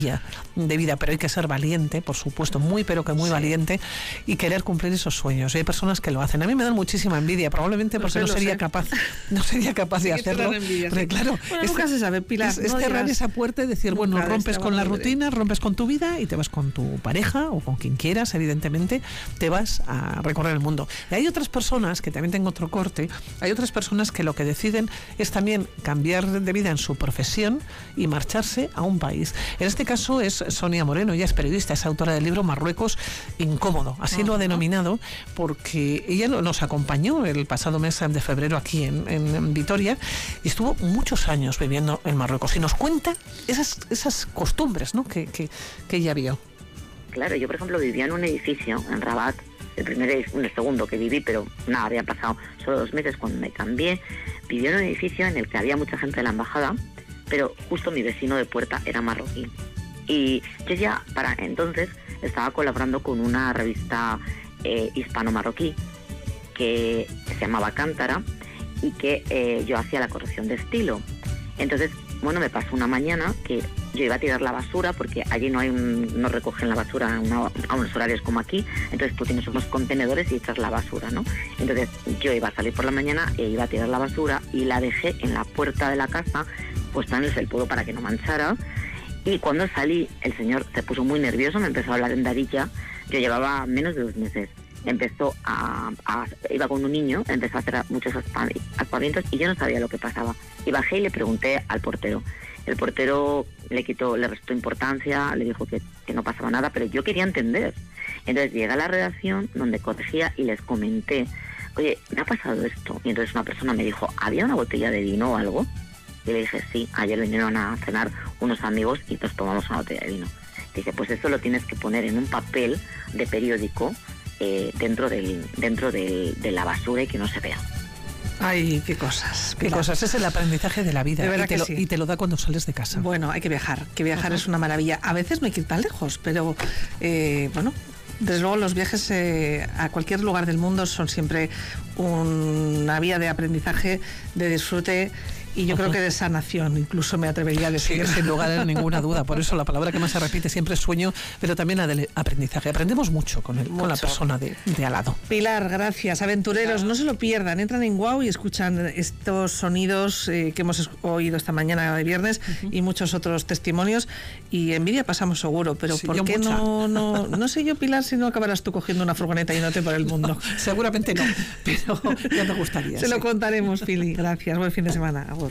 de vida, pero hay que ser valiente, por supuesto, muy pero que muy valiente, y querer cumplir esos sueños. Y hay personas que lo hacen. A mí me dan muchísima envidia, probablemente porque no sería capaz de hacerlo. Porque, claro, nunca se sabe, Pilar. Es cerrar esa puerta y decir, bueno, rompes con la rutina, rompes con tu vida y te vas con tu pareja o con quien quieras, evidentemente, te vas a recorrer el mundo. Y hay otras personas, que también tengo otro corte, hay otras personas que lo que deciden es también cambiar de vida en su profesión y marcharse a un país. En este caso es Sonia Moreno, ella es periodista, es autora del libro Marruecos Incómodo, así lo ha denominado, porque ella nos acompañó el pasado mes de febrero aquí en Vitoria y estuvo muchos años viviendo en Marruecos y nos cuenta esas costumbres, ¿no?, que ella vio. Claro, yo por ejemplo vivía en un edificio en Rabat, el segundo que viví, pero nada, había pasado solo 2 meses cuando me cambié. Vivía en un edificio en el que había mucha gente de la embajada, pero justo mi vecino de puerta era marroquí. Y yo ya para entonces estaba colaborando con una revista hispano-marroquí que se llamaba Cántara y que yo hacía la corrección de estilo. Entonces, bueno, me pasó una mañana que yo iba a tirar la basura porque allí no recogen la basura a unos horarios como aquí. Entonces tú tienes unos contenedores y echas la basura, ¿no? Entonces yo iba a salir por la mañana e iba a tirar la basura y la dejé en la puerta de la casa, puesta en el felpudo para que no manchara. Y cuando salí, el señor se puso muy nervioso, me empezó a hablar en Darija. Yo llevaba menos de 2 meses. Iba con un niño, empezó a hacer muchos aspavientos y yo no sabía lo que pasaba. Y bajé y le pregunté al portero. El portero le restó importancia, le dijo que no pasaba nada, pero yo quería entender. Entonces llegué a la redacción donde corregía y les comenté, oye, me ha pasado esto. Y entonces una persona me dijo, ¿había una botella de vino o algo? Y le dije, sí, ayer vinieron a cenar unos amigos y nos tomamos una botella de vino. Dice, pues eso lo tienes que poner en un papel de periódico dentro de la basura y que no se vea. Ay, qué cosas. Es el aprendizaje de la vida. Y te lo da cuando sales de casa. Bueno, hay que viajar. Es una maravilla. A veces no hay que ir tan lejos, pero bueno, desde luego los viajes a cualquier lugar del mundo son siempre una vía de aprendizaje, de disfrute. Y yo creo que de sanación, incluso me atrevería a decir. Sí, sin lugar a ninguna duda. Por eso la palabra que más se repite siempre es sueño, pero también la del aprendizaje. Aprendemos mucho con la persona de al lado. Pilar, gracias. Aventureros, no se lo pierdan. Entran en Wow y escuchan estos sonidos que hemos oído esta mañana de viernes y muchos otros testimonios. Y envidia pasamos seguro, pero sí, ¿por qué no sé yo, Pilar, si no acabarás tú cogiendo una furgoneta yéndote por el mundo? Seguramente no, pero ya me gustaría. Se lo contaremos, Pili. Gracias. Buen fin de semana.